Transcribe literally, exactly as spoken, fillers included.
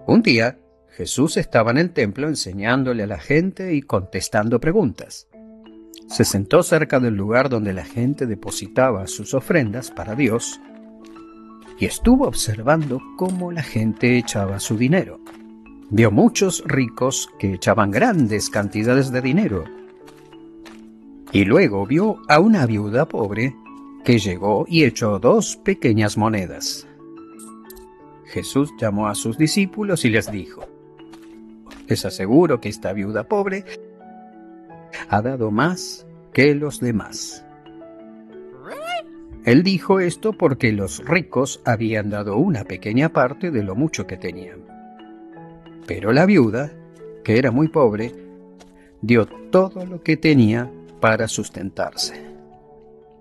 Un día, Jesús estaba en el templo enseñándole a la gente y contestando preguntas. Se sentó cerca del lugar donde la gente depositaba sus ofrendas para Dios y estuvo observando cómo la gente echaba su dinero. Vio muchos ricos que echaban grandes cantidades de dinero. Y luego vio a una viuda pobre que llegó y echó dos pequeñas monedas. Jesús llamó a sus discípulos y les dijo: les aseguro que esta viuda pobre ha dado más que los demás. Él dijo esto porque los ricos habían dado una pequeña parte de lo mucho que tenían. Pero la viuda, que era muy pobre, dio todo lo que tenía para sustentarse.